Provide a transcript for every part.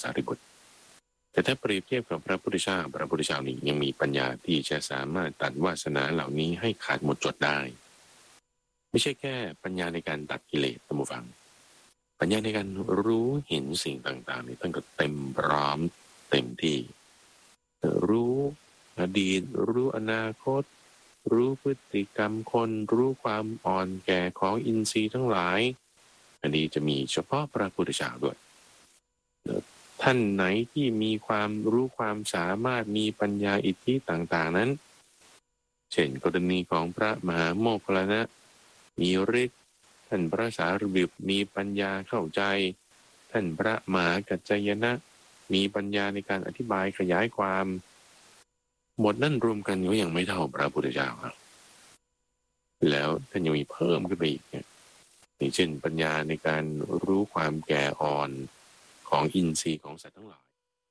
สารีบุตรแต่ถ้าเปรียบเทียบกับพระพุทธเจ้านี่ยังมีปัญญาที่จะสามารถตัดวาสนาเหล่านี้ให้ขาดหมดจดได้ไม่ใช่แค่ปัญญาในการตัดกิเลสท่านผู้ฟังปัญญาในการรู้เห็นสิ่งต่างๆนี่ท่านก็เต็มพร้อมเต็มที่รู้อดีตรู้อนาคตรู้พฤติกรรมคนรู้ความอ่อนแก่ของอินทรีย์ทั้งหลายอันนี้จะมีเฉพาะพระพุทธเจ้าด้วยท่านไหนที่มีความรู้ความสามารถมีปัญญาอิทธิต่างๆนั้นเช่นกรณีของพระมหาโมคคัลลานะมีฤทธิ์ท่านพระสารีบุตรมีปัญญาเข้าใจท่านพระมหากัจจายนะมีปัญญาในการอธิบายขยายความหมดนั่นรวมกันก็ยังไม่เท่าพระพุทธเจ้าครับแล้วท่านยังมีเพิ่มขึ้นไปอีกเนี่ยอย่างเช่นปัญญาในการรู้ความแก่อ่อนของอินทรีย์ของสัตว์ทั้งหลาย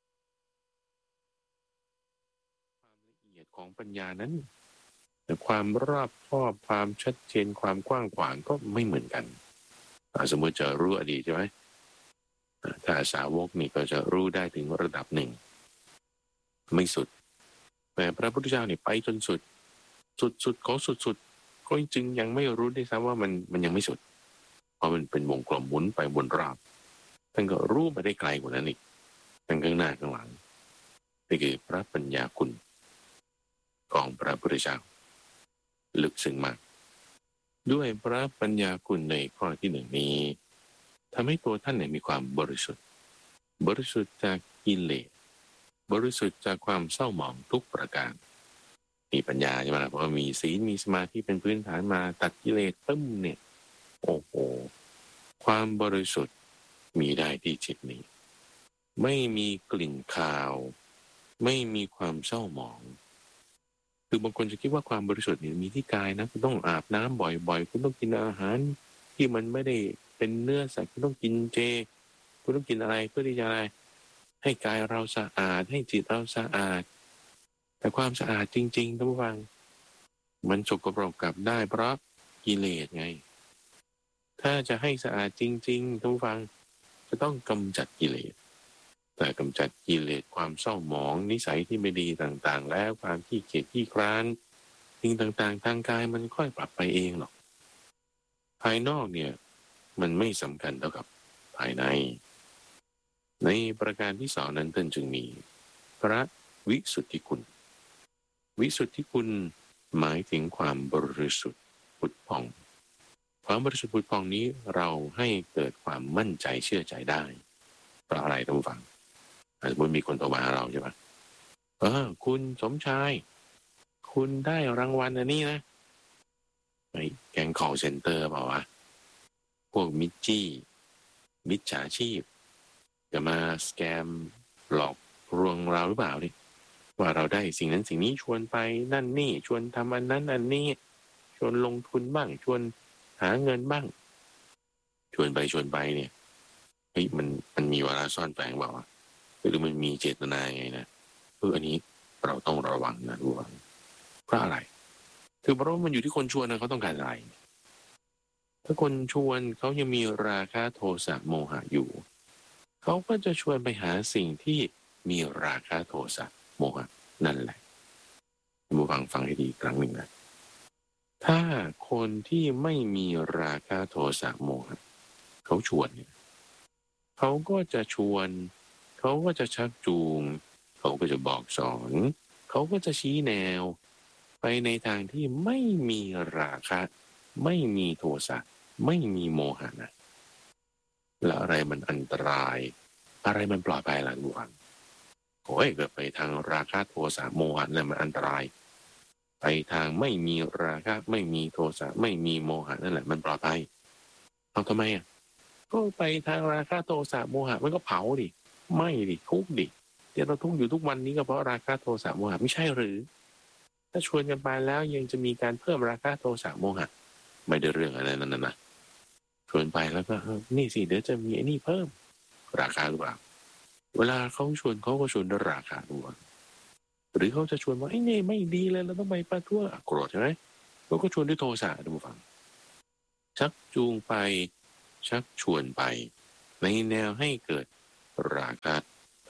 ความละเอียดของปัญญานั้นแต่ความรอบคอบความชัดเจนความกว้างขวางก็ไม่เหมือนกันสมมติจะรู้อดีตใช่ไหมถ้าสาวกนี่ก็จะรู้ได้ถึงระดับหนึ่งไม่สุดแต่พระพุทธเจ้านี่ไปจนสุดของสุดก็จึงยังไม่รู้ได้ซ้ำว่ามันยังไม่สุดเพราะมันเป็นวงกลมหมุนไปบนรอบท่านก็รู้ไปได้ไกลกว่านั้นอีกทั้งข้างหน้าข้างหลังนี่คือพระปัญญาคุณของพระพุทธเจ้าลึกซึ้งมากด้วยพระปัญญาคุณในข้อที่หนึ่งนี้ทำให้ตัวท่านเนี่ยมีความบริสุทธิ์จากกิเลสบริสุทธิ์จากความเศร้าหมองทุกประการมีปัญญาใช่ไหมล่ะเพราะว่ามีศีลมีสมาธิเป็นพื้นฐานมาตัดกิเลสตึ้มเนี่ยโอ้โหความบริสุทธิ์มีได้ที่จิตนี้ไม่มีกลิ่นคาวไม่มีความเศร้าหมองคือบางคนจะคิดว่าความบริสุทธิ์เนี่ยมีที่กายนะคุณต้องอาบน้ำบ่อยๆคุณต้องกินอาหารที่มันไม่ได้เป็นเนื้อสัตว์คุณต้องกินเจคุณต้องกินอะไรเพื่อที่จะอะไรให้กายเราสะอาดให้จิตเราสะอาดแต่ความสะอาดจริงๆท่านผู้ฟังมันสกปรกกลับได้เพราะกิเลสไงถ้าจะให้สะอาดจริงๆท่านผู้ฟังจะต้องกำจัดกิเลสแต่กำจัดกิเลสความเศร้าหมองนิสัยที่ไม่ดีต่างๆแล้วความขี้เกียจขี้คร้านสิ่งต่างๆทางกายมันค่อยปรับไปเองหรอกภายนอกเนี่ยมันไม่สำคัญเท่ากับภายในในประการที่สองนั้นท่านจึงมีพระวิสุทธิคุณวิสุทธิคุณหมายถึงความบริสุทธิ์ผุดผ่องความบริสุทธิ์ผุดผ่องนี้เราให้เกิดความมั่นใจเชื่อใจได้เพราะอะไรท่านผู้ฟังสมมติมีคนโทรมาหาเราใช่ไหมคุณสมชายคุณได้รางวัลอันนี้นะไอ้แก๊ง call center เปล่าวะพวกมิจฉาชีพจะมาสแกมหลอกลวงเราหรือเปล่านี่ว่าเราได้สิ่งนั้นสิ่งนี้ชวนไปนั่นนี่ชวนทำอันนั้นอันนี้ชวนลงทุนบ้างชวนหาเงินบ้างชวนไปเนี่ยเฮ้ยมันมีวาระซ่อนแฝงเปล่าวะหรือมันมีเจตนาไงนะอันนี้เราต้องระวังนะระวังเพราะอะไรคือเพราะว่ามันอยู่ที่คนชวนนะเขาต้องการอะไรถ้าคนชวนเขายังมีราคะโทสะโมหะอยู่เขาก็จะชวนไปหาสิ่งที่มีราคะโทสะโมหะนั่นแหละผู้ฟังให้ดีครั้งหนึ่งนะถ้าคนที่ไม่มีราคะโทสะโมหะเขาชวนเนี่ยเขาก็จะชวนเขาก็จะชักจูงเขาก็จะบอกสอนเขาก็จะชี้แนวไปในทางที่ไม่มีราคะไม่มีโทสะไม่มีโมหะนะแล้วอะไรมันอันตรายอะไรมันปลอดภัยล่ะทุกท่านโอ้ยเกิดไปทางราคะโทสะโมหะนั่นมันอันตรายไปทางไม่มีราคะไม่มีโทสะไม่มีโมหะนั่นแหละมันปลอดภัยเอาทำไมก็ไปทางราคะโทสะโมหะมันก็เผาดิไหม้ดิทุกข์ดิเดี๋ยวเราทุกข์อยู่ทุกวันนี้ก็เพราะราคะโทสะโมหะไม่ใช่หรือถ้าชวนกันไปแล้วยังจะมีการเพิ่มราคะโทสะโมหะไม่ได้เรื่องอะไรนั่นนะชวนไปแล้วก็นี่สิเดี๋ยวจะมีไอ้นี่เพิ่มราคาหรือเปล่าเวลาเขาชวนเขาก็ชวนด้วยราคาด้วยหรือเขาจะชวนว่าไอ้นี่ไม่ดีเลยเราต้องไปประท้วงโกรธใช่ไหมเขาก็ชวนด้วยโทสะดูฟังชักจูงไปชักชวนไปในแนวให้เกิดราคะ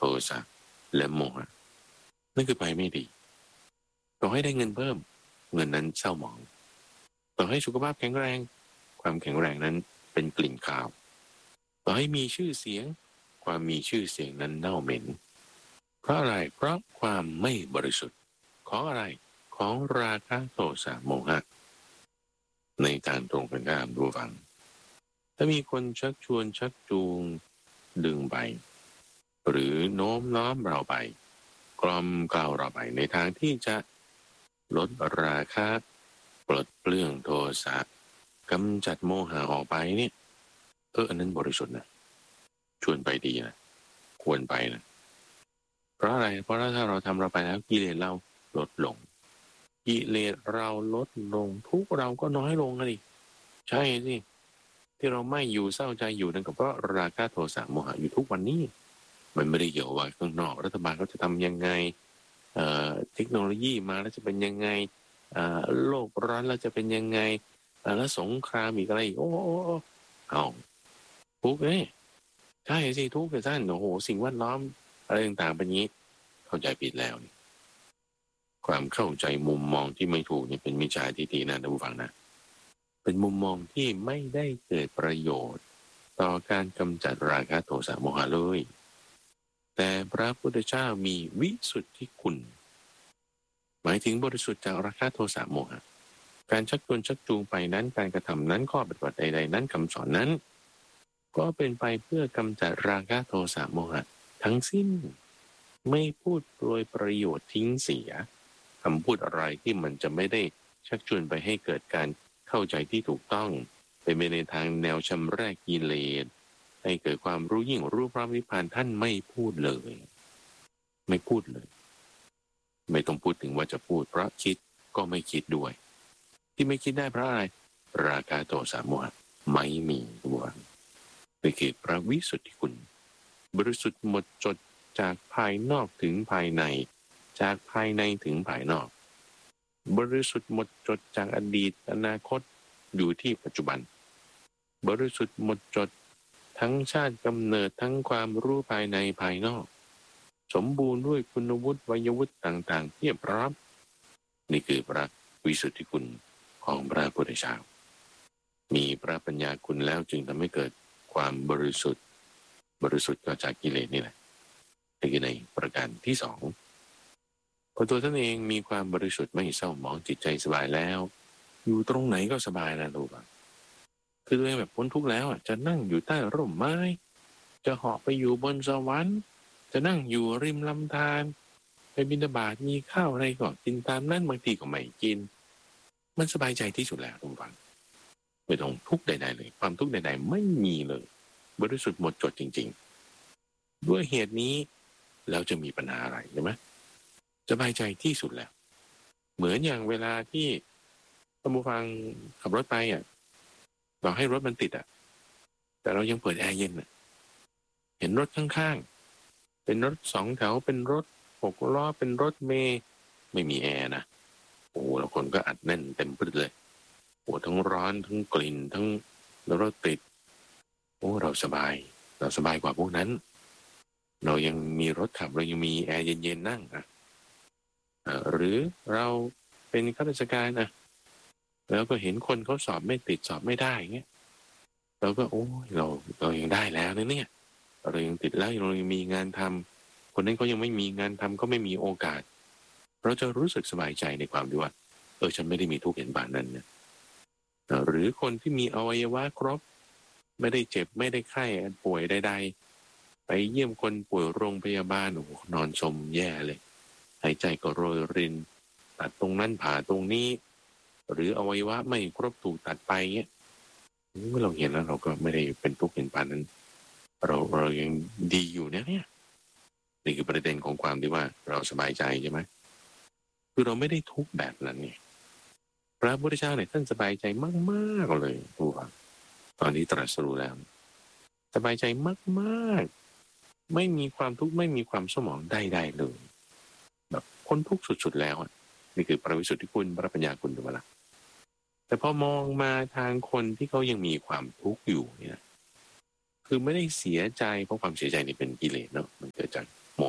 สะและโมหะนั่นคือไปไม่ดีต่อให้ได้เงินเพิ่มเงินนั้นเศร้าหมองต่อให้สุขภาพแข็งแรงความแข็งแรงนั้นเป็นกลิ่นคาวต่อให้มีชื่อเสียงความมีชื่อเสียงนั้นเน่าเหม็นเพราะอะไรเพราะความไม่บริสุทธิ์ของอะไรของราคะโทสะโมหะในการตรงกันข้ามดูฟังถ้ามีคนชักชวนชักจูงดึงไปหรือโน้มน้อมเราไปกล่อมกล่าวเราไปในทางที่จะลดราคะปลดเปลื้องโทสะกำจัดโมหะออกไปเนี่ยอันนั้นบริสุทธิ์นะชวนไปดีนะควรไปนะเพราะอะไรเพราะถ้าเราทำเราไปแล้วกิเลสเราลดลงกิเลสเราลดลงทุกเราก็น้อยลงเลยใช่สิที่เราไม่อยู่เศร้าใจอยู่นั่นก็เพราะราคะโทสะโมหะอยู่ทุกวันนี้มันไม่ได้เกี่ยวว่าข้างนอกรัฐบาลเขาจะทำยังไงเทคโนโลยีมาแล้วจะเป็นยังไงโลกร้อนแล้วจะเป็นยังไงแล้วสงครามอีกอะไรอีกโอ้เอาทุกเนี่ยใช่สิทุกข์ท่านโอ้โหสิ่งแวดล้อมอะไรต่างๆเป็นงี้เข้าใจผิดแล้วนี่ความเข้าใจมุมมองที่ไม่ถูกนี่เป็นมิจฉาทิฏฐินะท่านผู้ฟังนะเป็นมุมมองที่ไม่ได้เกิดประโยชน์ต่อการกำจัดราคะโทสะโมหะเลยแต่พระพุทธเจ้ามีวิสุทธิคุณหมายถึงบริสุทธิ์จากราคะโทสะโมหะการชักชวนชักจูงไปนั้นการกระทำนั้นข้อปฏิบัติใดๆนั้นคำสอนนั้นก็เป็นไปเพื่อกำจัดราคะโทสะโมหะทั้งสิ้นไม่พูดโดยประโยชน์ทิ้งเสียคำพูดอะไรที่มันจะไม่ได้ชักชวนไปให้เกิดการเข้าใจที่ถูกต้องเป็นไปในทางแนวชำระกิเลสให้เกิดความรู้ยิ่งรู้พร้อมนิพพานท่านไม่พูดเลยไม่พูดเลยไม่ต้องพูดถึงว่าจะพูดเพราะคิดก็ไม่คิดด้วยที่ไม่คิดได้เพราะอะไรราคะโทสะโมหะไม่มีตัวนี่คือพระวิสุทธิคุณบริสุทธิ์หมดจดจากภายนอกถึงภายในจากภายในถึงภายนอกบริสุทธิ์หมดจดจากอดีตอนาคตอยู่ที่ปัจจุบันบริสุทธิ์หมดจดทั้งชาติกำเนิดทั้งความรู้ภายในภายนอกสมบูรณ์ด้วยคุณวุฒิวัยวุฒิต่างๆเพียบพร้อมนี่คือพระวิสุทธิคุณของพระพุทธเจ้ามีพระปัญญาคุณแล้วจึงทำให้เกิดความบริสุทธิ์ก็จากกิเลสนี่แหละนี่คือในประการที่สองพอตัวท่านเองมีความบริสุทธิ์ไม่เศร้าหมองจิตใจสบายแล้วอยู่ตรงไหนก็สบายนะรู้ป่ะคือตัวเองแบบพ้นทุกข์แล้วจะนั่งอยู่ใต้ร่มไม้จะเหาะไปอยู่บนสวรรค์จะนั่งอยู่ริมลำธารไปบิณฑบาตมีข้าวอะไรก็กินตามนั้นบางทีก็ไม่กินมันสบายใจที่สุดแล้วทุกวันไม่ต้องทุกข์ใดๆเลยความทุกข์ใดๆไม่มีเลยบริสุทธิ์หมดจดจริงๆด้วยเหตุนี้แล้วจะมีปัญหาอะไรใช่ไหมสบายใจที่สุดแล้วเหมือนอย่างเวลาที่ท่านผู้ฟังขับรถไปเราให้รถมันติดแต่เรายังเปิดแอร์เย็นเห็นรถข้างๆเป็นรถสองแถวเป็นรถ6 ล้อเป็นรถเมล์ไม่มีแอร์นะโอ้แล้วคนก็อัดแน่นเต็มพื้นเลยโอ้ทั้งร้อนทั้งกลิ่นทั้งแล้วรถติดโอ้เราสบายกว่าพวกนั้นเรายังมีรถขับเรายังมีแอร์เย็นๆนั่งหรือเราเป็นข้าราชการแล้วก็เห็นคนเขาสอบไม่ติดสอบไม่ได้เงี้ยเราก็โอ้ยเรายังได้แล้วนะเนี่ยเรายังติดแล้วเรายังมีงานทำคนนั้นเขายังไม่มีงานทำก็ไม่มีโอกาสเราจะรู้สึกสบายใจในความที่ว่าฉันไม่ได้มีทุกข์เห็นบาดนั้นนะหรือคนที่มีอวัยวะครบไม่ได้เจ็บไม่ได้ไข้ป่วยใดๆไปเยี่ยมคนป่วยโรงพยาบาลโอ้นอนสมแย่เลยหายใจก็โรยรินตัดตรงนั้นผ่าตรงนี้หรืออวัยวะไม่ครบถูกตัดไปเงี้ยเมื่อเราเห็นแล้วเราก็ไม่ได้เป็นทุกข์เป็นปานนั้นเรายังดีอยู่เนี่ยนี่คือประเด็นของความที่ว่าเราสบายใจใช่ไหมคือเราไม่ได้ทุกข์แบบนั้นเนี่ยพระพุทธเจ้าเนี่ยท่านสบายใจมากๆเลยทุกคนตอนนี้ตรัสรู้แล้วสบายใจมากๆไม่มีความทุกข์ไม่มีความเศร้าหมองใดๆเลยแบบพ้นทุกข์สุดๆแล้วนี่คือพระวิสุทธิคุณพระปัญญาคุณถูกไหมล่ะแต่พอมองมาทางคนที่เขายังมีความทุกข์อยู่เนี่ยคือไม่ได้เสียใจเพราะความเสียใจนี่เป็นกิเลสเนาะมันเกิดจาก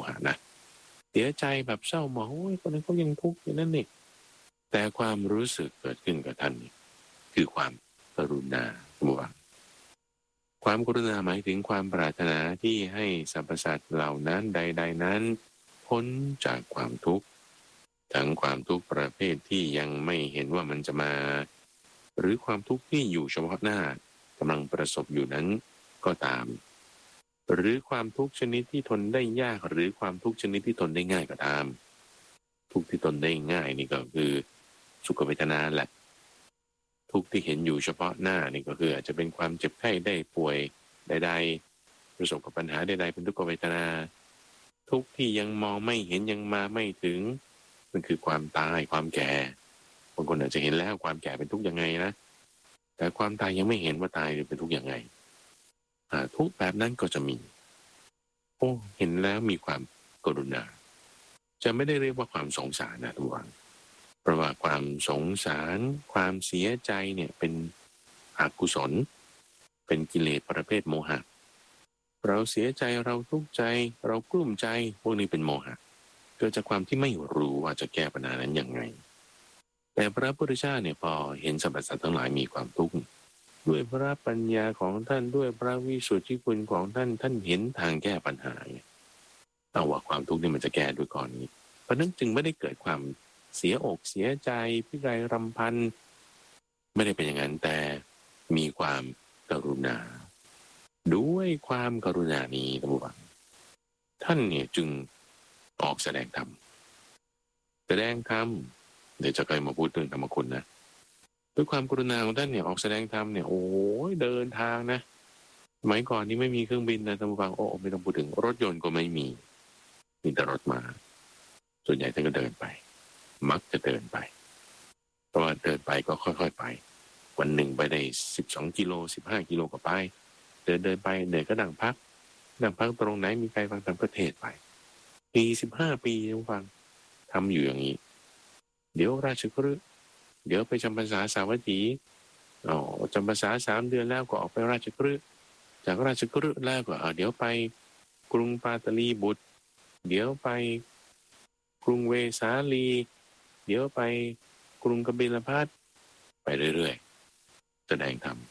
สียใจแบบเศร้าหมองโอ้ยคนนั้นเขายังทุกข์อยู่นั่นนี่แต่ความรู้สึกเกิดขึ้นกับท่านนี่คือความกรุณาบัวความกรุณาหมายถึงความปรารถนาที่ให้สรรพสัตว์เหล่านั้นใดๆนั้นพ้นจากความทุกข์ทั้งความทุกข์ประเภทที่ยังไม่เห็นว่ามันจะมาหรือความทุกข์ที่อยู่เฉพาะหน้ากำลังประสบอยู่นั้นก็ตามหรือความทุกข์ชนิดที่ทนได้ยากหรือความทุกข์ชนิดที่ทนได้ง่ายก็ตามทุกข์ที่ทนได้ง่ายนี่ก็คือสุขเวทนาแหละทุกข์ที่เห็นอยู่เฉพาะหน้านี่ก็คืออาจจะเป็นความเจ็บไข้ได้ป่วยใดๆประสบกับปัญหาใดๆเป็นทุกขเวทนาทุกข์ที่ยังมองไม่เห็นยังมาไม่ถึงมันคือความตายความแก่บางคนอาจจะเห็นแล้วความแก่เป็นทุกข์ยังไงนะแต่ความตายยังไม่เห็นว่าตายเป็นทุกข์ยังไงทุกข์แบบนั้นก็จะมีโอ้เห็นแล้วมีความกรุณาจะไม่ได้เรียกว่าความสงสารนะทุกวันเพราะว่าความสงสารความเสียใจเนี่ยเป็นอกุศลเป็นกิเลสประเภทโมหะเราเสียใจเราทุกข์ใจเรากลุ้มใจพวกนี้เป็นโมหะเกิดจากความที่ไม่รู้ว่าจะแก้ปัญหานั้นยังไงแต่พระพุทธเจ้าเนี่ยพอเห็นสรรพสัตว์ทั้งหลายมีความทุกข์ด้วยพระปัญญาของท่านด้วยพระวิสุทธิคุณของท่านท่านเห็นทางแก้ปัญหาเอาว่าความทุกข์นี่มันจะแก้ด้วยก่อนนี้เพราะนั้นจึงไม่ได้เกิดความเสียอกเสียใจพิไรรำพันไม่ได้เป็นอย่างนั้นแต่มีความกรุณาด้วยความกรุณานี้ท่านผู้ฟังท่านเนี่ยจึงออกแสดงธรรมเดี๋ยวจะเคยมาพูดเรื่องธรรมคุณนะด้วยความกรุณาของท่านเนี่ยออกแสดงธรรมเนี่ยโอ้ยเดินทางนะสมัยก่อนนี้ไม่มีเครื่องบินนะท่านผู้ฟังโอ้ไม่ต้องพูดถึงรถยนต์ก็ไม่มีแต่รถมาส่วนใหญ่ท่านก็เดินไปมักจะเดินไปเพราะว่าเดินไปก็ค่อยๆไปวันหนึ่งไปได้12 กิโล15 กิโลก็ไปเดินไปเหนื่อยก็นั่งพักตรงไหนมีใครฟังธรรมก็เทศไป15 ปีท่านฟังทำอยู่อย่างนี้เดี๋ยวราชคฤห์เดี๋ยวไปจำพรรษาสาวัตถีจำพรรษา3 เดือนแล้วก็ออกไปราชคฤห์จากราชคฤห์แล้วก็เดี๋ยวไปกรุงปาตลีบุตรเดี๋ยวไปกรุงเวสาลีเดี๋ยวไปกรุงกบิลพัสไปเรื่อยๆแสดงธรรม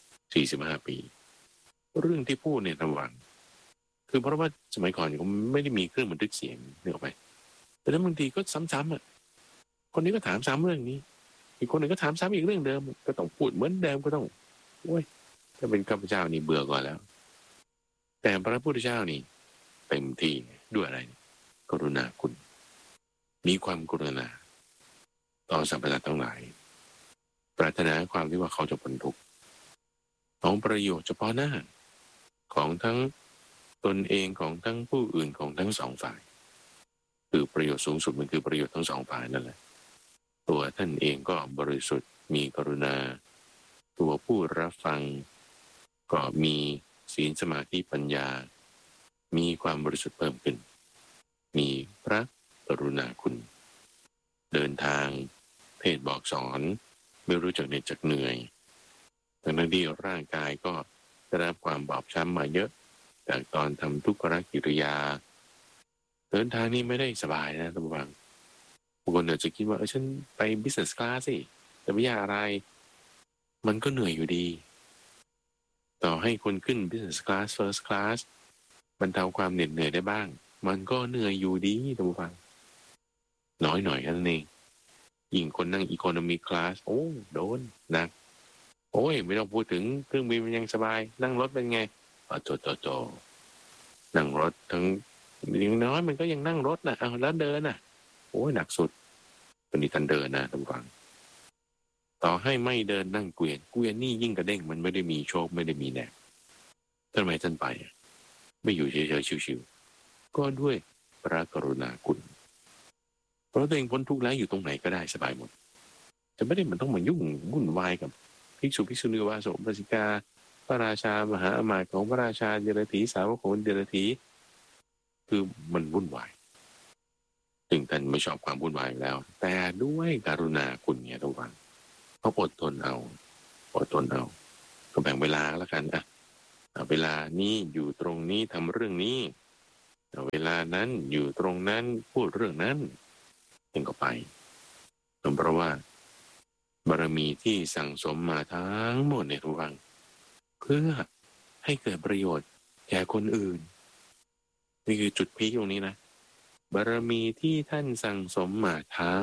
45 ปีเรื่องที่พูดเนี่ยระวังคือเพราะว่าสมัยก่อนผมไม่ได้มีเครื่องบันทึกเสียงนึกออกไหมแต่แล้วบางทีก็ซ้ำคนนี้ก็ถามซ้ำเรื่องนี้อีกคนหนึ่งก็ถามซ้ำอีกเรื่องเดิมก็ต้องพูดเหมือนเดิมก็ต้องโอ้ยถ้าเป็นข้าพเจ้านี่เบื่อก่อนแล้วแต่พระพุทธเจ้านี่เต็มที่ด้วยอะไรกรุณาคุณมีความกรุณาต่อสรรพสัตว์ทั้งหลายปรารถนาความที่ว่าเขาจะพ้นทุกข์ของประโยชน์เฉพาะหน้าของทั้งตนเองของทั้งผู้อื่นของทั้งสองฝ่ายคือประโยชน์สูงสุดมันคือประโยชน์ทั้งสองฝ่ายนั่นแหละตัวท่านเองก็บริสุทธิ์มีกรุณาตัวผู้รับฟังก็มีศีลสมาธิปัญญามีความบริสุทธิ์เพิ่มขึ้นมีพระกรุณาคุณเดินทางเทศบอกสอนไม่รู้จักเหน็ดจักเหนื่อยทั้งที่ร่างกายก็ได้รับความบอบช้ำมาเยอะจากตอนทำทุกขกิริยาเดินทางนี้ไม่ได้สบายนะท่านผู้ฟังบางคนอาจจะคิดว่าฉันไป business class สิจะไม่ยากอะไรมันก็เหนื่อยอยู่ดีต่อให้คนขึ้น business class first class บรรเทาความเหน็ดเหนื่อยได้บ้างมันก็เหนื่อยอยู่ดีท่านผู้ฟังน้อยหน่อยนั่นเองยิ่งคนนั่ง economy class โอ้โดนนะโอ้ยไม่ต้องพูดถึงเครื่องบินมันยังสบายนั่งรถเป็นไงโจนั่งรถทั้งอย่างน้อยมันก็ยังนั่งรถนะแล้วเดินน่ะโอ้ยหนักสุดตอนนี้ท่านเดินนะท่านฟังต่อให้ไม่เดินนั่งเกวียนนี่ยิ่งกระเด้งมันไม่ได้มีโชคไม่ได้มีแนวทำไมท่านไปไม่อยู่เฉยๆชิวๆก็ด้วยพระกรุณาคุณเพราะตัวเองพ้นทุกข์แล้วอยู่ตรงไหนก็ได้สบายหมดจะไม่ได้มันต้องมายุ่งวุ่นวายกับภิกษุณีวาสกอุบาสิกาพระราชามหาอมาตย์ของพระราชาเดรัจฉีสาวกของเดรัจฉีคือมันวุ่นวายถึงท่านไม่ชอบความวุ่นวายแล้วแต่ด้วยกรุณาคุณเนี่ยทุกวันเขาอดทนเอาก็แบ่งเวลาแล้วกันเวลานี้อยู่ตรงนี้ทำเรื่องนี้เวลานั้นอยู่ตรงนั้นพูดเรื่องนั้นเองก็ไปเพราะว่าบารมีที่สั่งสมมาทั้งหมดในทุกวังเพื่อให้เกิดประโยชน์แก่คนอื่นนี่คือจุดพีคตรงนี้นะบารมีที่ท่านสั่งสมมา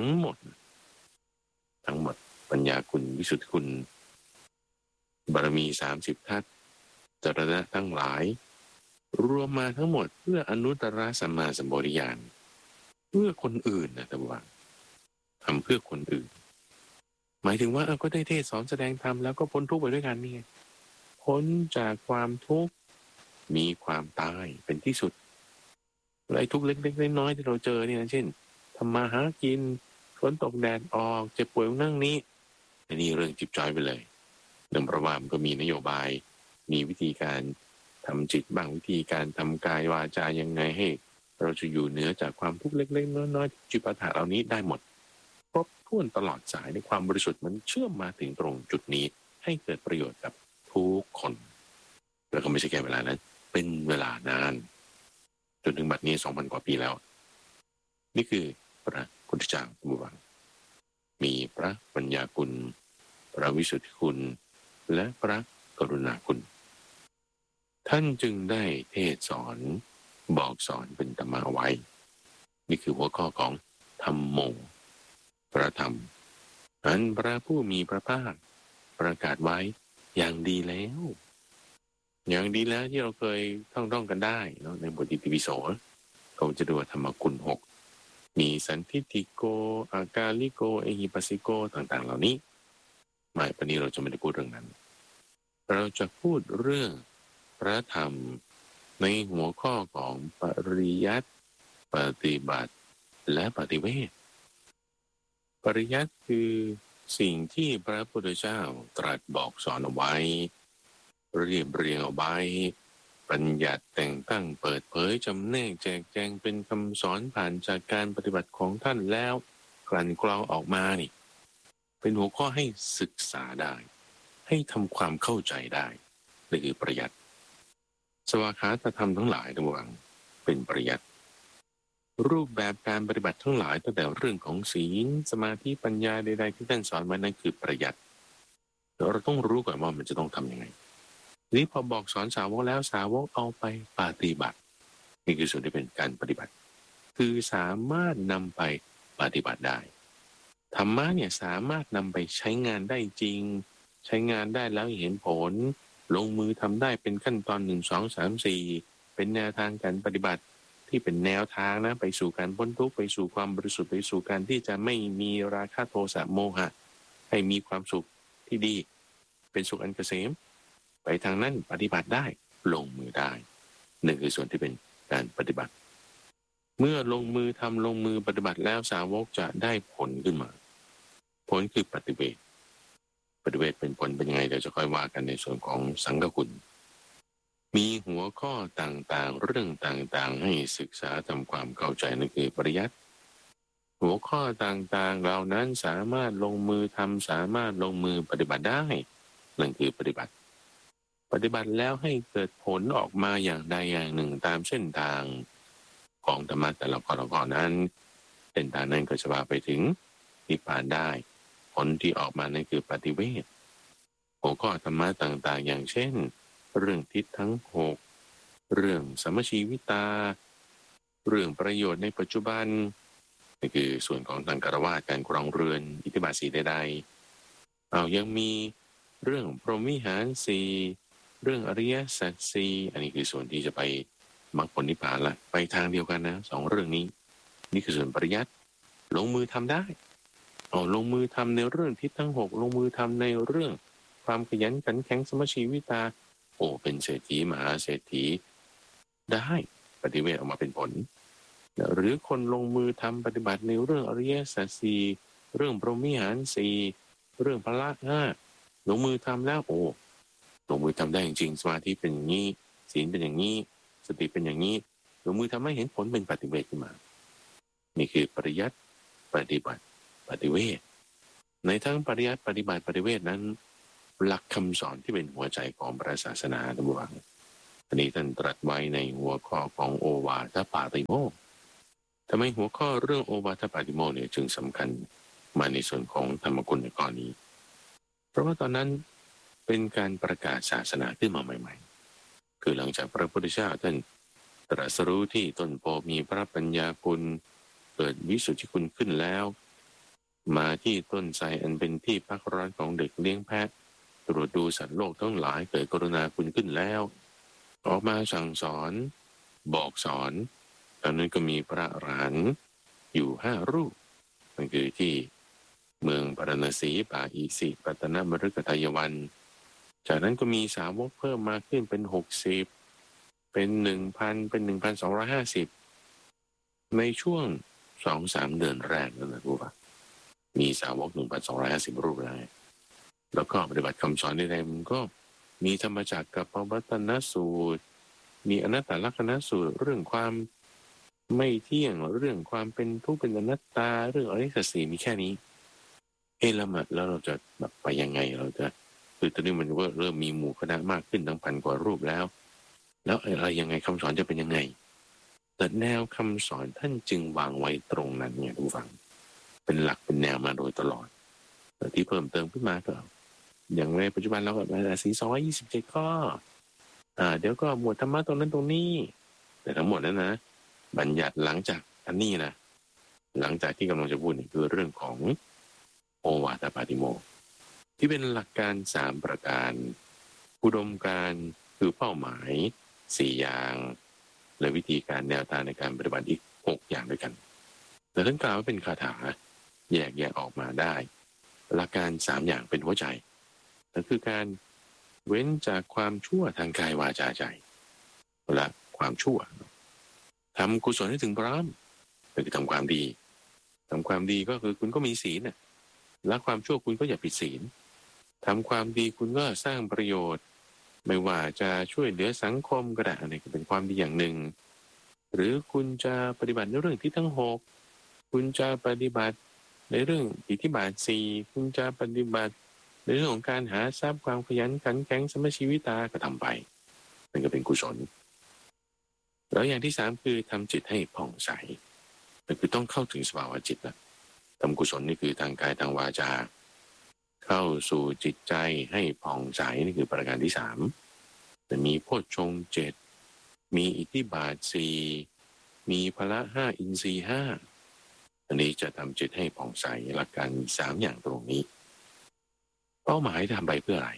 ทั้งหมดปัญญาคุณวิสุทธิคุณบารมี30 ทัศจรณะทั้งหลายรวมมาทั้งหมดเพื่ออนุตตรสัมมาสัมโพธิญาณเพื่อคนอื่นนะแต่ว่าทำเพื่อคนอื่นหมายถึงว่าก็ได้เทศสอนแสดงธรรมแล้วก็พ้นทุกข์ไปด้วยกันนี่ไงพ้นจากความทุกข์มีความตายเป็นที่สุดอะไรทุกข์เล็กๆน้อยๆที่เราเจอเนี่ยเช่นทำมาหากินฝนตกแดดออกเจ็บป่วยนั่งนี้อันนี้เรื่องจิบจอยไปเลยเนื่องประว่ามันก็มีนโยบายมีวิธีการทำจิตบ้างวิธีการทำกายวาจายังไงให้เราจะอยู่เหนือจากความทุกข์เล็กๆน้อยๆจิปาถะเหล่านี้ได้หมดครบถ้วนตลอดสายในความบริสุทธิ์มันเชื่อมมาถึงตรงจุดนี้ให้เกิดประโยชน์กับทุกคนแล้วก็ไม่ใช่แค่เวลานั้นเป็นเวลานานจนถึงบัดนี้ 2,000 กว่าปีแล้วนี่คือพระพุทธเจ้าบุญวังมีพระปัญญาคุณพระวิสุทธิคุณและพระกรุณาคุณท่านจึงได้เทศสอนบอกสอนเป็นธรรมะไว้นี่คือหัวข้อของธรรมโมพระธรรมอันพระผู้มีพระภาคประกาศไว้อย่างดีแล้วที่เราเคยท่องกันได้เนาะในบทอิติปิโสเขาจะดูธรรมคุณ6มีสันทิฏฐิโกอากาลิโกเอหิปัสสิโกต่างๆเหล่านี้ไม่วันนี้เราจะไม่ได้พูดเรื่องนั้นเราจะพูดเรื่องพระธรรมในหัวข้อของปริยัติปฏิบัติและปฏิเวทปริยัติคือสิ่งที่พระพุทธเจ้าตรัสบอกสอนเอาไว้เรียบเรียงเอาไว้บัญญัติแต่งตั้งเปิดเผยจำแนกแจกแจงเป็นคำสอนผ่านจากการปฏิบัติของท่านแล้วกลั่นกรองออกมานี่เป็นหัวข้อให้ศึกษาได้ให้ทำความเข้าใจได้นี่คือปริยัติสวากขาตธรรมทั้งหลายทั้งปวงเป็นปริยัติรูปแบบการปฏิบัติทั้งหลายตั้งแต่เรื่องของศีลสมาธิปัญญาใดๆที่ท่านสอนมานั้นคือปริยัติเราต้องรู้ก่อนว่ามันจะต้องทำยังไงนี้พอบอกสอนสาวกแล้วสาวกเอาไปปฏิบัตินี่คือส่วนที่เป็นการปฏิบัติคือสามารถนำไปปฏิบัติได้ธรรมะเนี่ยสามารถนำไปใช้งานได้จริงใช้งานได้แล้วเห็นผลลงมือทำได้เป็นขั้นตอน1 2 3 4เป็นแนวทางการปฏิบัติที่เป็นแนวทางนะไปสู่การพ้นทุกข์ไปสู่ความบริสุทธิ์ไปสู่การที่จะไม่มีราคะโทสะโมหะให้มีความสุขที่ดีเป็นสุขอันเกษมไปทางนั้นปฏิบัติได้ลงมือได้นั่นคือส่วนที่เป็นการปฏิบัติเมื่อลงมือทำลงมือปฏิบัติแล้วสาวกจะได้ผลขึ้นมาผลคือปฏิเวทเป็นผลเป็นยังไงเดี๋ยวจะค่อยว่ากันในส่วนของสังฆคุณมีหัวข้อต่างๆเรื่องต่างๆให้ศึกษาทำความเข้าใจนั่นคือปริยัติหัวข้อต่างๆเหล่านั้นสามารถลงมือทำสามารถลงมือปฏิบัติได้นั่นคือปฏิบัติแล้วให้เกิดผลออกมาอย่างใดอย่างหนึ่งตามเส้นทางของธรรมะแต่ละข้อนั้นเส้นทางนั้นก็จะพาไปถึงนิพพานได้ผลที่ออกมานั่นคือปฏิเวทหัวข้อธรรมะต่างๆอย่างเช่นเรื่องทิศทั้ง6เรื่องสัมมชีวิตาเรื่องประโยชน์ในปัจจุบันนี่คือส่วนของทางคฤหัสถ์การครองเรือนอิทธิบาท4ใดๆยังมีเรื่องพรหมวิหาร4เรื่องอริยสัจ4อันนี้คือส่วนที่จะไปมรรคผลนิพพานละไปทางเดียวกันนะ2เรื่องนี้นี่คือส่วนปริยัติลงมือทำได้ลงมือทำในเรื่องทิศทั้ง6ลงมือทำในเรื่องความขยันขันแข็งสมชีวิตาเป็นเศรษฐีมหาเศรษฐีได้ปฏิเวทออกมาเป็นผลหรือคนลงมือทำปฏิบัติในเรื่องอริยสัจ4เรื่องพรหมวิหาร4เรื่องพละ5ลงมือทำแล้วลงมือทำได้จริงๆสมาธิเป็นอย่างนี้ศีลเป็นอย่างนี้สติเป็นอย่างนี้ลงมือทำให้เห็นผลเป็นปฏิเวทขึ้นมานี่คือปริยัติปฏิบัติปฏิเวทในทั้งปริยัติปฏิบัติปฏิเวทนั้นหลักคำสอนที่เป็นหัวใจของพระศาสนาทั้งหมดอันนี้ท่านตรัสไว้ในหัวข้อของโอวาทปาติโมกข์ทำไมหัวข้อเรื่องโอวาทปาติโมกข์เนี่ยจึงสำคัญมาในส่วนของธรรมกุลในข้อนี้เพราะว่าตอนนั้นเป็นการประกาศศาสนาขึ้นมาใหม่ๆคือหลังจากพระพุทธเจ้าท่านตรัสรู้ที่ต้นโพมีพระปัญญาคุณเกิดวิสุทธิคุณขึ้นแล้วมาที่ต้นไทรอันเป็นที่พักร้อนของเด็กเลี้ยงแพะตรวจดูสัตว์โลกทั้งหลายเกิดกรุณาคุณขึ้นแล้วออกมาสั่งสอนบอกสอนตอนนั้นก็มีพระอรหันต์อยู่5 รูปนั่นคือที่เมืองปารณสีป่าอิสิปตนมฤคทายวันจากนั้นก็มีสาวกเพิ่มมาขึ้นเป็น60เป็น 1,000 เป็น 1,250ในช่วง 2-3 เดือนแรกนั่นนะรู้ป่ะมีสาวก 1,250 รูปแล้วก็ปฏิบัติคำสอนใดๆมันก็มีธรรมจักรกับปวัตตนสูตรมีอนัตตลักษณสูตรเรื่องความไม่เที่ยงเรื่องความเป็นทุกข์เป็นอนัตตาเรื่องอริยสัจสี่มีแค่นี้แล้วเราจะแบบไปยังไงเราจะคือตอนนี้มันก็เริ่มมีหมู่คณะมากขึ้นตั้ง1,000 กว่ารูปแล้วอะไรยังไงคำสอนจะเป็นยังไงแต่แนวคำสอนท่านจึงวางไว้ตรงนั้นเนี่ยทุกฝังเป็นหลักเป็นแนวมาโดยตลอดแต่ที่เพิ่มเติมขึ้นมาก็อย่างในปัจจุบันเราก็มาสี227ข้อเดี๋ยวก็หมวดธรรมะตรงนั้นตรงนี้แต่ทั้งหมดนั้นนะบัญญัติหลังจากอันนี้นะหลังจากที่กำลังจะพูดนี่คือเรื่องของโอวาทปาติโมกข์ที่เป็นหลักการ3ประการอุดมการณ์คือเป้าหมาย4อย่างและวิธีการแนวทางในการปฏิบัติอีก6อย่างด้วยกันแต่ท่านกล่าวว่าเป็นคาถาแยกออกมาได้หลักการ3อย่างเป็นหัวใจนั่นคือการเว้นจากความชั่วทางกายวาจาใจและความชั่วทำกุศลให้ถึงพร้อมคือทำความดีก็คือคุณก็มีศีลละความชั่วคุณก็อย่าผิดศีลทำความดีคุณก็สร้างประโยชน์ไม่ว่าจะช่วยเหลือสังคมก็ได้อันนี้ก็เป็นความดีอย่างหนึ่งหรือคุณจะปฏิบัติในเรื่องที่ทั้ง6คุณจะปฏิบัติในเรื่องอิทธิบาท4คุณจะปฏิบัติในเรื่องของการหาทรัพย์ความขยันขันแข็งสมชีวิตาก็ทำไปนั่นก็เป็นกุศลแล้วอย่างที่3คือทำจิตให้ผ่องใสนั่นคือต้องเข้าถึงสภาวะจิตนะทำกุศลนี่คือทางกายทางวาจาเข้าสู่จิตใจให้ผ่องใสนี่คือประการที่3แต่มีโพชฌงค์7มีอิทธิบาท4มีพละ5อินทรีย์5อันนี้จะทำจิตให้ผ่องใสหลักการ3อย่างตรงนี้เป้าหมายทำไปเพื่ออะไร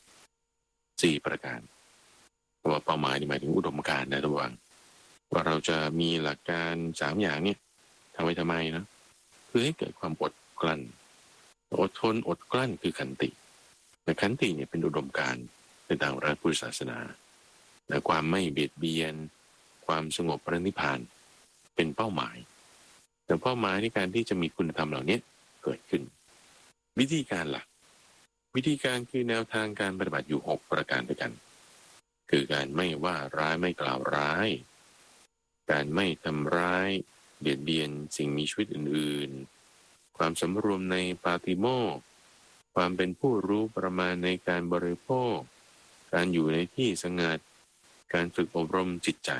4ประการเพราะว่าเป้าหมายนี่หมายถึงอุดมการณ์นะทุกท่านว่าเราจะมีหลักการ3อย่างเนี่ยทำไมนะเพื่อให้เกิดความอดกลั้นอดทนอดกลั้นคือขันติแต่ขันติเนี่ยเป็นอุดมการณ์ในทางพระพุทธศาสนาและความไม่เบียดเบียนความสงบพระนิพพานเป็นเป้าหมายแต่เป้าหมายในการที่จะมีคุณธรรมเหล่านี้เกิดขึ้นวิธีการหลักวิธีการคือแนวทางการปฏิบัติอยู่6ประการด้วยกันคือการไม่ว่าร้ายไม่กล่าวร้ายการไม่ทำร้ายเบียดเบียนสิ่งมีชีวิตอื่นๆความสำรวมในปาติโมกข์ความเป็นผู้รู้ประมาณในการบริโภคการอยู่ในที่สงัดการฝึกอบรมจิตใจ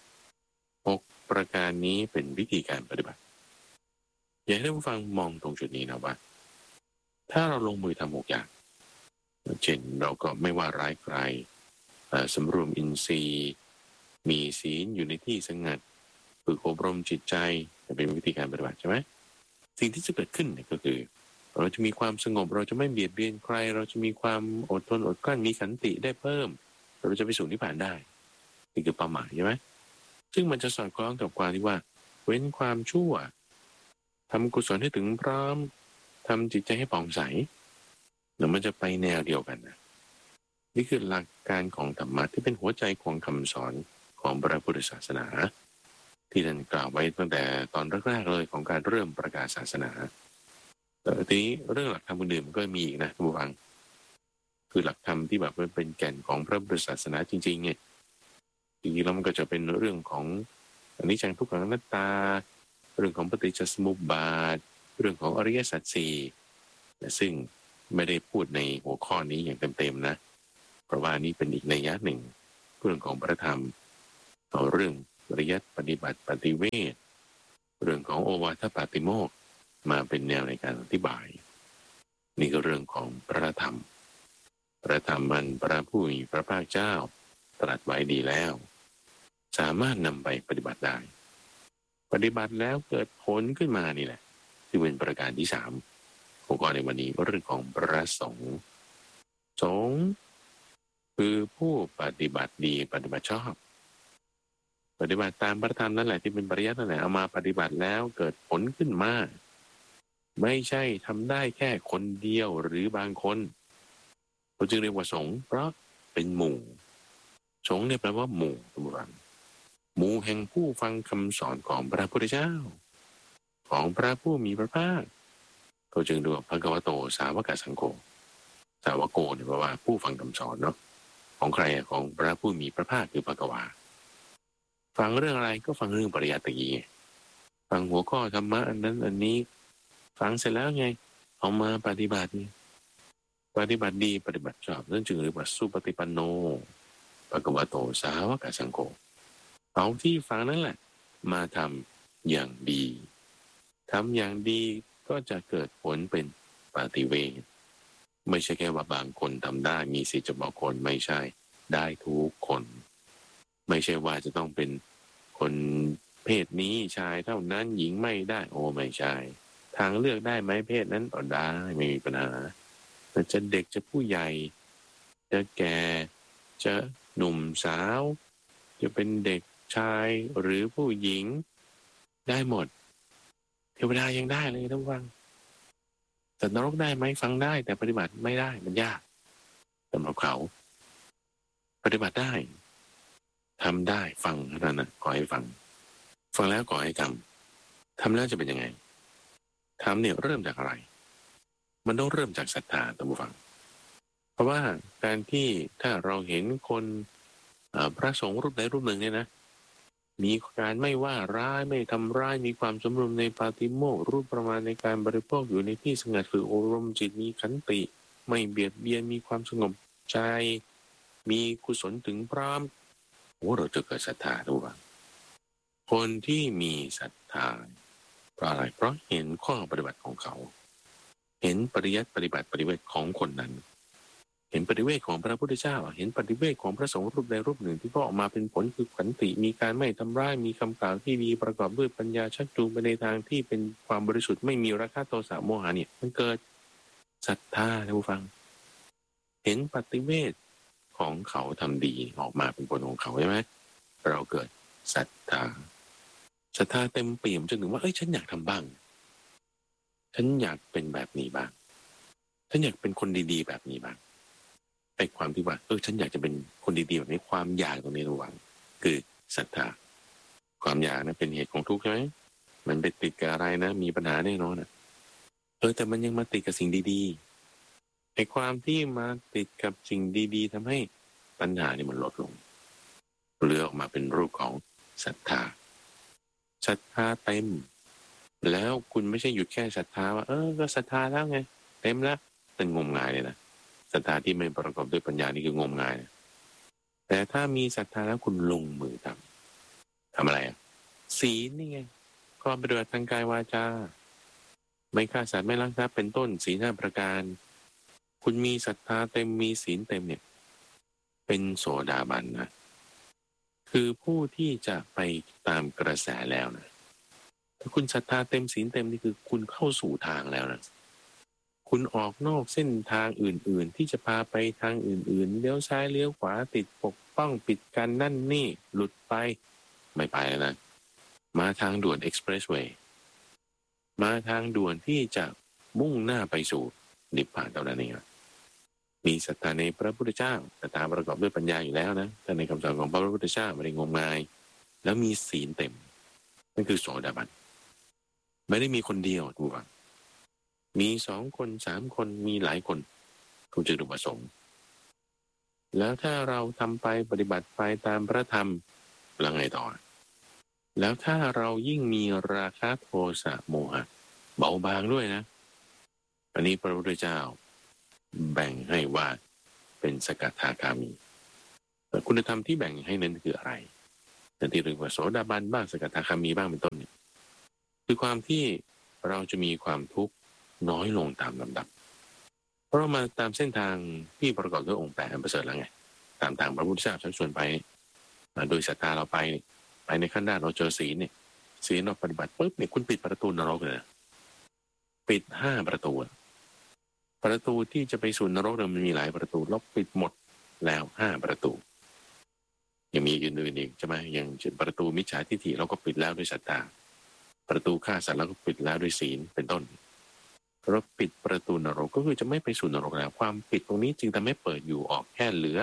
6ประการนี้เป็นวิธีการปฏิบัติอยากให้ท่านผู้ฟังมองตรงจุดนี้นะว่าถ้าเราลงมือทำ6อย่างเช่นเราก็ไม่ว่าร้ายใครสำรวมอินทรีย์มีศีลอยู่ในที่สงัดฝึกอบรมจิตใจเป็นวิธีการปฏิบัติใช่ไหมสิ่งที่จะเกิดขึ้นเนี่ยก็คือเราจะมีความสงบเราจะไม่เบียดเบียนใครเราจะมีความอดทนอดกลั้นมีขันติได้เพิ่มเราจะไปสู่นิพพานได้นี่คือเป้าหมายใช่ไหมซึ่งมันจะสอดคล้องกับความที่ว่าเว้นความชั่วทำกุศลให้ถึงพร้อมทำจิตใจให้ผ่องใสแล้วมันจะไปแนวเดียวกันนะนี่คือหลักการของธรรมะที่เป็นหัวใจของคำสอนของพระพุทธศาสนาที่ท่านกล่าวไว้ตั้งแต่ตอนแรกๆเลยของการเริ่มประกาศศาสนาแต่ทีนี้เรื่องหลักธรรมอื่นๆมันก็มีอีกนะทุกท่านคือหลักธรรมที่แบบเป็นแก่นของพระพุทธศาสนาจริงๆเนี่ยจริงๆแล้วมันก็จะเป็นเรื่องของอนิจจังทุกขังอนัตตาเรื่องของปฏิจจสมุปบาทเรื่องของอริยสัจสี่ซึ่งไม่ได้พูดในหัวข้อนี้อย่างเต็มๆนะเพราะว่านี่เป็นอีกนัยยะหนึ่งเรื่องของพระธรรมเอาเรื่องปริยัติปฏิบัติปฏิเวทเรื่องของโอวาทปาติโมกข์มาเป็นแนวในการอธิบายนี่ก็เรื่องของพระธรรมพระธรรมมันพระผู้มีพระภาคเจ้าตรัสไว้ดีแล้วสามารถนำไปปฏิบัติได้ปฏิบัติแล้วเกิดผลขึ้นมานี่แหละที่เป็นประการที่3หัวข้อในวันนี้เรื่องของพระสงฆ์สงฆ์คือผู้ปฏิบัติดีปฏิบัติชอบปฏิบัติตามพระธรรมนั่นแหละที่เป็นปริยัตินั่นแหละเอามาปฏิบัติแล้วเกิดผลขึ้นมาไม่ใช่ทำได้แค่คนเดียวหรือบางคนเราจึงเรียกว่าสงฆ์เพราะเป็นหมู่สงฆ์เนี่ยแปลว่าหมู่ตัวรังหมู่แห่งผู้ฟังคำสอนของพระพุทธเจ้าของพระผู้มีพระภาคเขาจึงเรียกว่าภควโตสาวกสังโฆสาวโกเนี่ยแปลว่าผู้ฟังคำสอนเนาะของใครของพระผู้มีพระภาคคือภควาฟังเรื่องอะไรก็ฟังเรื่องปริยัติฟังหัวข้อธรรมะอันนั้นอันนี้ฟังเสร็จแล้วไงเอามาปฏิบัติปฏิบัติดีปฏิบัติชอบนั่นจึงเรียกว่าสุปฏิปันโนภควโตสาวกสังโฆเอาที่ฟังนั่นแหละมาทำอย่างดีทำอย่างดีก็จะเกิดผลเป็นปฏิเวทไม่ใช่แค่ว่าบางคนทำได้มีสิทธิ์จะบอกคนไม่ใช่ได้ทุกคนไม่ใช่ว่าจะต้องเป็นคนเพศนี้ชายเท่านั้นหญิงไม่ได้โอ้ไม่ใช่ทางเลือกได้ไหมเพศนั้นก็ได้ไม่มีปัญหาแต่จะเด็กจะผู้ใหญ่จะแก่จะหนุ่มสาวจะเป็นเด็กชายหรือผู้หญิงได้หมดเทวดายังได้เลยท่านฟังแต่นรกได้ไหมฟังได้แต่ปฏิบัติไม่ได้มันยากสำหรับเขาปฏิบัติได้ทำได้ฟังเท่านั้นนะขอให้ฟังแล้วขอให้ทำแล้วจะเป็นยังไงทำเนี่ยเริ่มจากอะไรมันต้องเริ่มจากศรัทธาท่านผู้ฟังเพราะว่าการที่ถ้าเราเห็นคนพระสงฆ์รูปใดรูปหนึ่งเนี่ยนะมีการไม่ว่าร้ายไม่ทำร้ายมีความสมรวมในปาติโมกข์รูปประมาณในการบริโภคอยู่ในที่สงัดคืออบรมจิตมีขันติไม่เบียดเบียนมีความสงบใจมีกุศลถึงพร้อมเราจะเกิดศรัทธาด้วยคนที่มีศรัทธาเพราะอะไรเพราะเห็นข้อปฏิบัติของเขาเห็นปริยัติปฏิบัติปฏิเวทของคนนั้นเห็นปฏิเวทของพระพุทธเจ้าเห็นปฏิเวทของพระสงฆ์รูปใดรูปหนึ่งที่ก็ออกมาเป็นผลคือขันติมีการไม่ทำร้ายมีคำกล่าวที่ดีประกอบด้วยปัญญาชักจูงไปในทางที่เป็นความบริสุทธิ์ไม่มีราคะโทสะโมหะเนี่ยมันเกิดศรัทธาท่านผู้ฟังเห็นปฏิเวทของเขาทำดีออกมาเป็นผลของเขาใช่ไหมเราเกิดศรัทธาเต็มเปี่ยมจนถึงว่าฉันอยากทำบ้างฉันอยากเป็นแบบนี้บ้างฉันอยากเป็นคนดีๆแบบนี้บ้างไอ้ความที่ว่าฉันอยากจะเป็นคนดีๆแบบนี้ความอยากตรงนี้ระวังคือศรัทธาความอยากนะเป็นเหตุของทุกข์ใช่ไหมมันไปติดกับอะไรนะมีปัญหาแน่นอนนะแต่มันยังมาติดกับสิ่งดีๆไอ้ความที่มาติดกับสิ่งดีๆทำให้ปัญหานี่มันลดลงเหลือออกมาเป็นรูปของศรัทธาเต็มแล้วคุณไม่ใช่หยุดแค่ศรัทธาว่าก็ศรัทธาแล้วไงเต็มแล้วเป็นงมงายเลยนะศรัทธาที่ไม่ประกอบด้วยปัญญานี่คืองมงายนะแต่ถ้ามีศรัทธาแล้วคุณลงมือทำอะไรศีลนี่ไงความปฏิบัติทางกายวาจาไม่ฆ่าสัตว์ไม่ลักทรัพย์เป็นต้นศีล5ประการคุณมีศรัทธาเต็มมีศีลเต็มเนี่ยเป็นโสดาบันนะคือผู้ที่จะไปตามกระแสแล้วนะถ้าคุณศรัทธาเต็มศีลเต็มนี่คือคุณเข้าสู่ทางแล้วนะคุณออกนอกเส้นทางอื่นๆที่จะพาไปทางอื่นๆเลี้ยวซ้ายเลี้ยวขวาติดปกป้องปิดกันนั่นนี่หลุดไปไม่ไปแล้วนะมาทางด่วนเอ็กซ์เพรสเวย์มาทางด่วนที่จะมุ่งหน้าไปสู่นิพพานเท่านั้นเองมีศรัทธาในพระพุทธเจ้าศรัทธาประกอบด้วยปัญญาอยู่แล้วนะแต่ในคำสอนของพระพุทธเจ้าไม่ได้งมงายแล้วมีศีลเต็มนั่นคือโสดาบันไม่ได้มีคนเดียวดูว่ามี2 คน3 คนมีหลายคนคุณจะดูประสงค์แล้วถ้าเราทำไปปฏิบัติไปตามพระธรรมแล้วไงต่อแล้วถ้าเรายิ่งมีราคะโทสะโมหะเบาบางด้วยนะอันนี้พระพุทธเจ้าแบ่งให้ว่าเป็นสกทาคามีคุณธรรมที่แบ่งให้นั้นคืออะไรแต่ที่เรียกว่าโสดาบันบ้างสกทาคามีบ้างเป็นต้นเนี่ยคือความที่เราจะมีความทุกข์น้อยลงตามลำดับเพราะเรามาตามเส้นทางที่ประกอบด้วยองค์แปดอันประเสริฐแล้วไงตามทางพระพุทธเจ้าชักชวนไปโดยศรัทธาเราไปในขั้นด้านเราเจอศีลเนี่ยศีลเราปฏิบัติปุ๊บเนี่ยคุณปิดประตูนรกเลยนะปิด5 ประตูที่จะไปสู่นรกมันมีหลายประตูเราปิดหมดแล้ว5 ประตูยังมีอื่นๆอีกใช่ไหมอย่างเช่นประตูมิจฉาทิฏฐิเราก็ปิดแล้วด้วยศรัทธาประตูฆ่าสัตว์เราก็ปิดแล้วด้วยศีลเป็นต้นเราปิดประตูนรกก็คือจะไม่ไปสู่นรกแล้วความปิดตรงนี้จึงทำให้เปิดอยู่ออกแค่เหลือ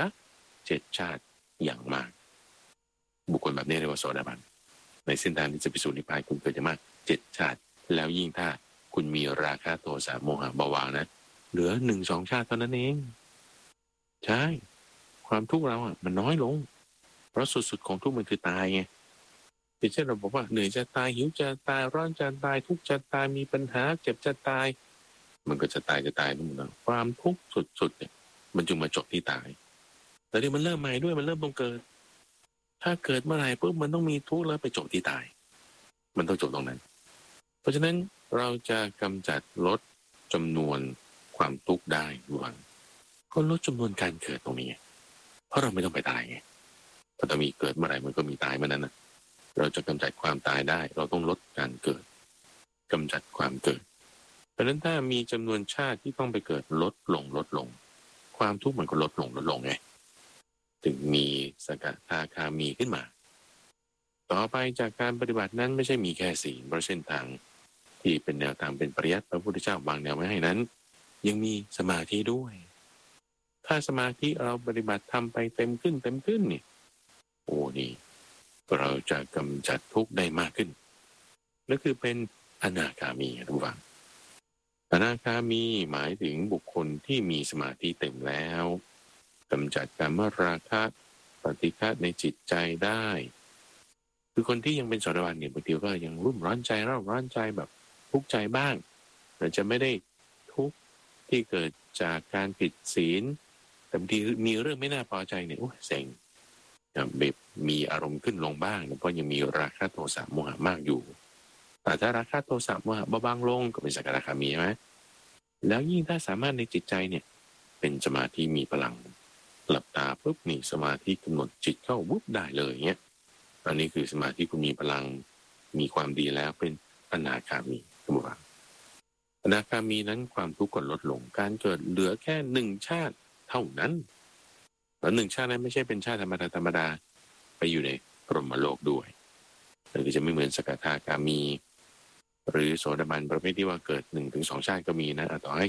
7 ชาติอย่างมากบุคคลแบบนี้เรียกว่าโสดาบันในเส้นทางที่จะไปสู่นิพพานคุณเกิดจะมาก7 ชาติแล้วยิ่งถ้าคุณมีราคะโทสะโมหะเบาบางนะเหลือ1-2 ชาติเท่านั้นเองใช่ความทุกข์เราอ่ะมันน้อยลงเพราะสุดๆของทุกข์มันคือตายไงอย่างเช่นเราบอกว่าเหนื่อยจะตายหิวจะตายร้อนจะตายทุกข์จะตายมีปัญหาเจ็บจะตายมันก็จะตายทั้งหมดนะความทุกข์สุดๆเนี่ยมันจึงมาจบที่ตายแต่ที่มันเริ่มใหม่ด้วยมันเริ่มต้องเกิดถ้าเกิดเมื่อไหร่ปุ๊บมันต้องมีทุกข์แล้วไปจบที่ตายมันต้องจบตรงนั้นเพราะฉะนั้นเราจะกำจัดลดจำนวนความทุกข์ได้ด้วยก็ลดจำนวนการเกิดตรงนี้เพราะเราไม่ต้องไปตายไงพอจะมีเกิดเมื่อไหร่มันก็มีตายเมื่อนั้นนะเราจะกำจัดความตายได้เราต้องลดการเกิดกำจัดความเกิดเพราะฉะนั้นถ้ามีจำนวนชาติที่ต้องไปเกิดลดลงความทุกข์มันก็ลดลงไงถึงมีสกทาคามีขึ้นมาต่อไปจากการปฏิบัตินั้นไม่ใช่มีแค่ศีลเพราะเส้นทางที่เป็นแนวทางเป็นปริยัติพระพุทธเจ้าวางแนวไว้ให้นั้นยังมีสมาธิด้วยถ้าสมาธิเราปฏิบัติทำไปเต็มขึ้นนี่โอ้นี่เราจะกำจัดทุกข์ได้มากขึ้นนั่นคือเป็นอนาคามีทุกฝังอนาคามีหมายถึงบุคคลที่มีสมาธิเต็มแล้วกำจัดกามราคะปฏิฆะในจิตใจได้คือคนที่ยังเป็นโสดาบันเนี่ยบางทีก็ยังรุ่มร้อนใจเร่าร้อนใจแบบทุกข์ใจบ้างแต่จะไม่ได้ทุกข์ที่เกิดจากการผิดศีลแต่บางทีมีเรื่องไม่น่าพอใจเนี่ยโอ้เซ็งแบบมีอารมณ์ขึ้นลงบ้างเพราะยังมีราคะโทสะโมหะมากอยู่แต่ถ้าราคะโทสะโมหะเบาบางลงก็เป็นสักการะคามีใช่ไหมแล้วยิ่งถ้าสามารถในจิตใจเนี่ยเป็นสมาธิมีพลังหลับตาปุ๊บนี่สมาธิกำหนดจิตเข้าวุบได้เลยเงี้ยอันนี้คือสมาธิคุณมีพลังมีความดีแล้วเป็นอนาคามีสมมติว่าอนาคามีนั้นความทุกข์ก็ลดลงการเกิดเหลือแค่1 ชาติเท่านั้นแล้ว1 ชาตินั้นไม่ใช่เป็นชาติธรรมดาไปอยู่ในพรหมโลกด้วยมันก็จะไม่เหมือนสกทาคามีหรือโสดาบันประเภทที่ว่าเกิด1-2 ชาติก็มีนะต่อให้